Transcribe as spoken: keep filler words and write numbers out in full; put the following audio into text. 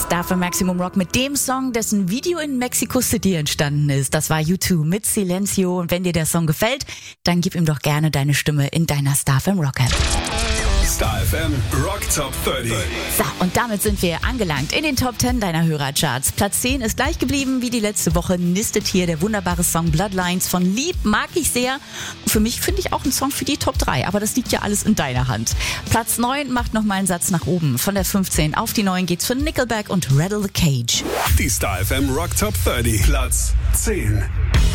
Star für Maximum Rock mit dem Song, dessen Video in Mexico City entstanden ist. Das war U zwei mit Silencio. Und wenn dir der Song gefällt, dann gib ihm doch gerne deine Stimme in deiner Star F M Rock App. Star F M Rock Top dreißig. So, und damit sind wir angelangt in den Top zehn deiner Hörercharts. Platz zehn ist gleich geblieben wie die letzte Woche. Nistet hier der wunderbare Song Bloodlines von Lieb, mag ich sehr. Und für mich finde ich auch ein Song für die Top drei, aber das liegt ja alles in deiner Hand. Platz neun macht nochmal einen Satz nach oben. Von der fünfzehn auf die neun geht's für Nickelback und Rattle the Cage. Die Star F M Rock Top dreißig. Platz zehn.